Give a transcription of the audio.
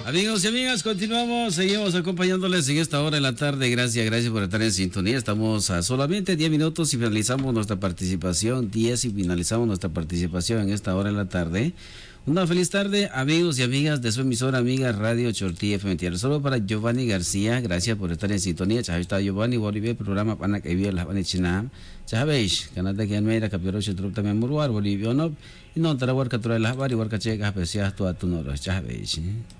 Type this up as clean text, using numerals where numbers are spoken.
Amigos y amigas, continuamos, seguimos acompañándoles en esta hora de la tarde. Gracias por estar en sintonía. Estamos a solamente 10 minutos y finalizamos nuestra participación. 10 y finalizamos nuestra participación en esta hora de la tarde. Una feliz tarde, amigos y amigas de su emisora amiga Radio Chortí FM. Solo para Giovanni García, gracias por estar en sintonía. Chahay está Giovanni, Bolivia, programa Panak Evia, las Panichinam. Chahabesh, Canada que Almeida, Capiro Chitrup también Murwar, Bolivia, no. Y no, Tarawar Catura, las Bari, Warcacheca, Especias, Tuatunoro, Chahabesh.